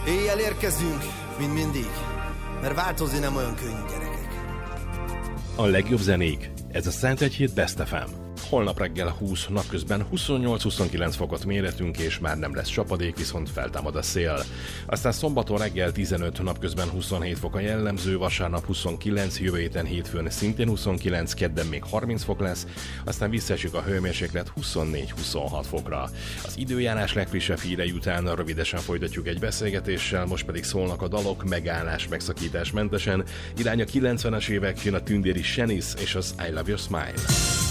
Éjjel érkezünk, mint mindig, mert változni nem olyan könnyű, gyerekek. A legjobb zenék, ez a Szent Hét Best FM. Holnap reggel 20, napközben 28-29 fokot méretünk, és már nem lesz csapadék, viszont feltámad a szél. Aztán szombaton reggel 15, napközben 27 fok a jellemző, vasárnap 29, jövő héten hétfőn szintén 29, kedden még 30 fok lesz, aztán visszaesik a hőmérséklet 24-26 fokra. Az időjárás legfrissebb hírei után rövidesen folytatjuk egy beszélgetéssel, most pedig szólnak a dalok, megállás, megszakítás mentesen. Irány a 90-es évek, jön a tündéri Shanice és az I Love Your Smile.